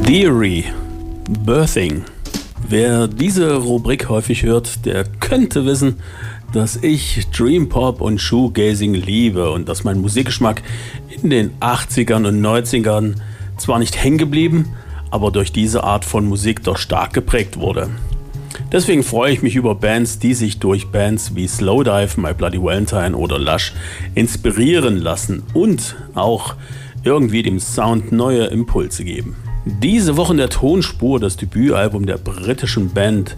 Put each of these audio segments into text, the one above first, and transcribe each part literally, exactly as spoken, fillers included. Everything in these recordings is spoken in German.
Deary, Birthing. Wer diese Rubrik häufig hört, der könnte wissen, dass ich Dream Pop und Shoegazing liebe und dass mein Musikgeschmack in den achtzigern und neunzigern zwar nicht hängen geblieben, aber durch diese Art von Musik doch stark geprägt wurde. Deswegen freue ich mich über Bands, die sich durch Bands wie Slowdive, My Bloody Valentine oder Lush inspirieren lassen und auch irgendwie dem Sound neue Impulse geben. Diese Woche in der Tonspur das Debütalbum der britischen Band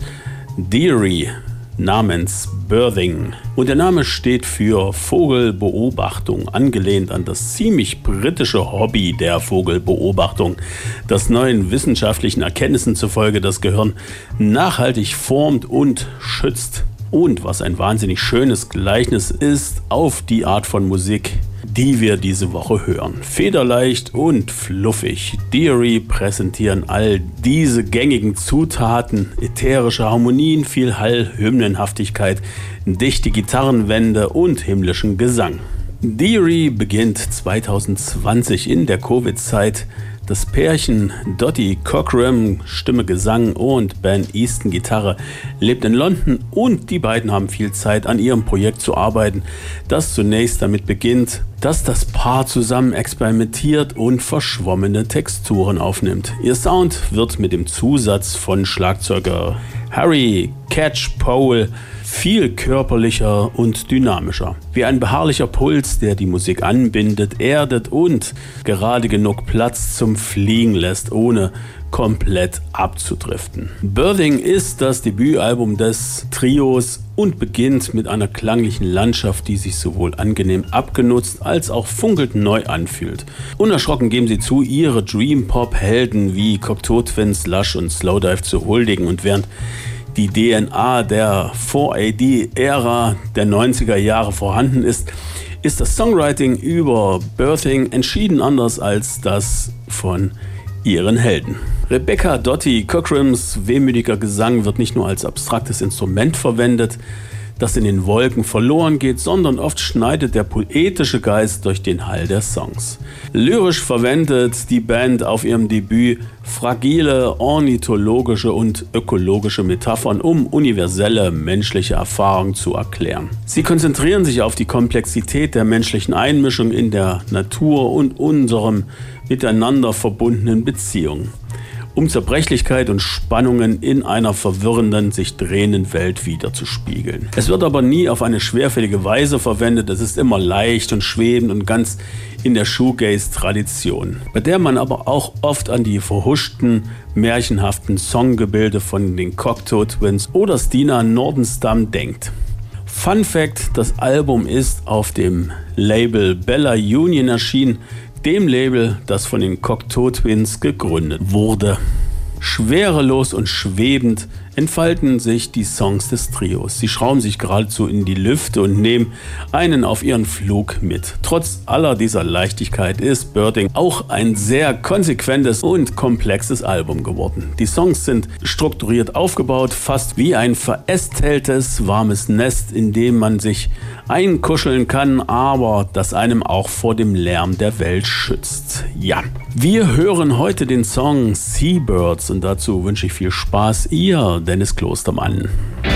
Deary namens Birthing. Und der Name steht für Vogelbeobachtung, angelehnt an das ziemlich britische Hobby der Vogelbeobachtung, das neuen wissenschaftlichen Erkenntnissen zufolge das Gehirn nachhaltig formt und schützt. Und was ein wahnsinnig schönes Gleichnis ist auf die Art von Musik, die wir diese Woche hören. Federleicht und fluffig. Deary präsentieren all diese gängigen Zutaten, ätherische Harmonien, viel Hall, Hymnenhaftigkeit, dichte Gitarrenwände und himmlischen Gesang. Deary beginnt zwanzig zwanzig in der Covid-Zeit. Das Pärchen Dottie Cockram, Stimme, Gesang und Ben Easton, Gitarre, lebt in London und die beiden haben viel Zeit an ihrem Projekt zu arbeiten, das zunächst damit beginnt, dass das Paar zusammen experimentiert und verschwommene Texturen aufnimmt. Ihr Sound wird mit dem Zusatz von Schlagzeuger Harry Catchpole viel körperlicher und dynamischer. Wie ein beharrlicher Puls, der die Musik anbindet, erdet und gerade genug Platz zum Fliegen lässt, ohne komplett abzudriften. Birthing ist das Debütalbum des Trios und beginnt mit einer klanglichen Landschaft, die sich sowohl angenehm abgenutzt als auch funkelnd neu anfühlt. Unerschrocken geben sie zu, ihre Dream-Pop-Helden wie Cocteau Twins, Lush und Slowdive zu huldigen, und während die D N A der vier A D-Ära der neunziger Jahre vorhanden ist, ist das Songwriting über Birthing entschieden anders als das von ihren Helden. Rebecca Dottie Cockrams wehmütiger Gesang wird nicht nur als abstraktes Instrument verwendet, das in den Wolken verloren geht, sondern oft schneidet der poetische Geist durch den Hall der Songs. Lyrisch verwendet die Band auf ihrem Debüt fragile ornithologische und ökologische Metaphern, um universelle menschliche Erfahrungen zu erklären. Sie konzentrieren sich auf die Komplexität der menschlichen Einmischung in der Natur und unserem miteinander verbundenen Beziehungen, um Zerbrechlichkeit und Spannungen in einer verwirrenden, sich drehenden Welt wiederzuspiegeln. Es wird aber nie auf eine schwerfällige Weise verwendet, es ist immer leicht und schwebend und ganz in der Shoegaze-Tradition, bei der man aber auch oft an die verhuschten, märchenhaften Songgebilde von den Cocteau Twins oder Stina Nordenstam denkt. Fun Fact: Das Album ist auf dem Label Bella Union erschienen, dem Label, das von den Cocteau Twins gegründet wurde. Schwerelos und schwebend entfalten sich die Songs des Trios. Sie schrauben sich geradezu in die Lüfte und nehmen einen auf ihren Flug mit. Trotz aller dieser Leichtigkeit ist Birthing auch ein sehr konsequentes und komplexes Album geworden. Die Songs sind strukturiert aufgebaut, fast wie ein verästeltes, warmes Nest, in dem man sich einkuscheln kann, aber das einem auch vor dem Lärm der Welt schützt. Ja, wir hören heute den Song Seabirds und dazu wünsche ich viel Spaß, ihr Dennis Klostermann.